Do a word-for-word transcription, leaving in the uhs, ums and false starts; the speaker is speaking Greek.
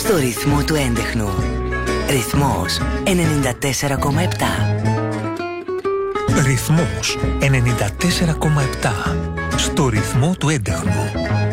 Στο ρυθμό του έντεχνου. Ρυθμός ενενήντα τέσσερα κόμμα επτά. Ρυθμός ενενήντα τέσσερα κόμμα επτά. Στο ρυθμό του έντεχνου.